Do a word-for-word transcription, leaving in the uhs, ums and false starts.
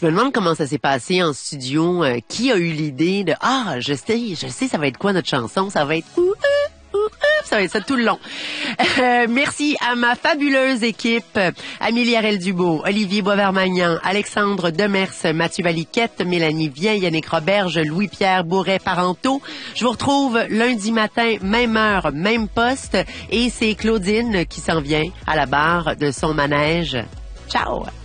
Je me demande comment ça s'est passé en studio. Euh, qui a eu l'idée de « Ah, je sais, je sais, ça va être quoi notre chanson? Ça va être... Ouh, ouh, ouh, ça va être ça tout le long. » Euh, merci à ma fabuleuse équipe. Amélie Arel-Dubois, Olivier Boisvert-Magnan, Alexandre Demers, Mathieu Valiquette, Mélanie Vien, Yannick Roberge, Louis-Pierre Bourret-Parenteau. Je vous retrouve lundi matin, même heure, même poste. Et c'est Claudine qui s'en vient à la barre de son manège. Ciao!